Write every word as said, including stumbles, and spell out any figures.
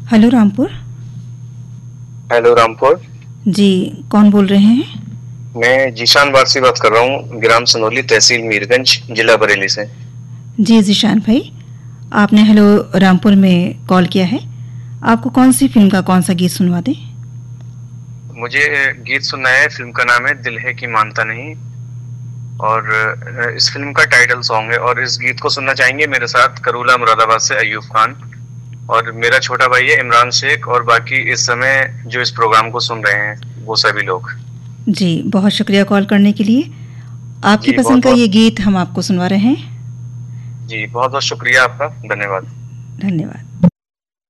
Hello Rampur. Hello Rampur. जी, कौन बोल रहे हैं? मैं जीशान वारसी बात कर रहा हूँ, ग्राम सनोली, तहसील मीरगंज, जिला बरेली से। जी जीशान भाई, आपने हेलो रामपुर में कॉल किया है। आपको कौन सी फिल्म का कौन सा गीत सुनवा दें? मुझे गीत सुनना है, फिल्म का नाम है दिल है कि मानता नहीं, और इस फिल्म का टाइटल सॉन्ग है। और इस गीत को सुनना चाहेंगे मेरे साथ करूला मुरादाबाद से अयूब खान, और मेरा छोटा भाई है इमरान शेख, और बाकी इस समय जो इस प्रोग्राम को सुन रहे हैं वो सभी लोग। जी, बहुत शुक्रिया कॉल करने के लिए। आपकी जी बहुत पसंद का बहुत ये गीत हम आपको सुनवा रहे हैं। जी बहुत बहुत शुक्रिया आपका, धन्यवाद। धन्यवाद।